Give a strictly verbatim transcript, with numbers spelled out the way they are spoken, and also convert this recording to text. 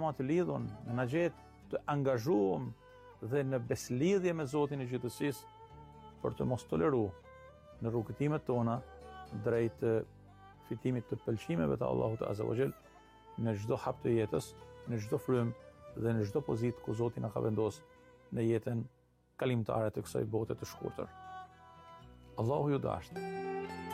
gjithmonë të lidhur, na gjet të angazhuar dhe në beslidhje me Zotin e gjithësisë për të mos toleruar në rrugëtimet tona drejt fitimit të pëlqimeve të Allahut Azza wa Jall në çdo hap të jetës, në çdo frymë dhe në çdo pozitë ku Zoti na ka vendosur në jetën kalimtare të kësaj bote të shkurtër. Allahu ju dashur.